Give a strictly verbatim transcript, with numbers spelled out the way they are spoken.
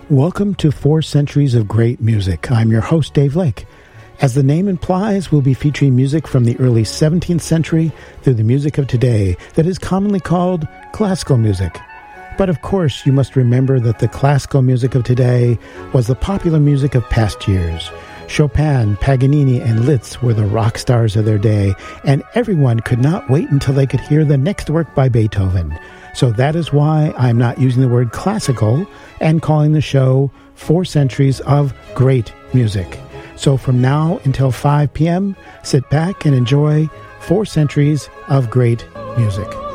Welcome to Four Centuries of Great Music. I'm your host, Dave Lake. As the name implies, we'll be featuring music from the early seventeenth century through the music of today that is commonly called classical music. But of course, you must remember that the classical music of today was the popular music of past years. Chopin, Paganini, and Liszt were the rock stars of their day, and everyone could not wait until they could hear the next work by Beethoven. So that is why I'm not using the word classical and calling the show Four Centuries of Great Music. So from now until five p.m., sit back and enjoy Four Centuries of Great Music.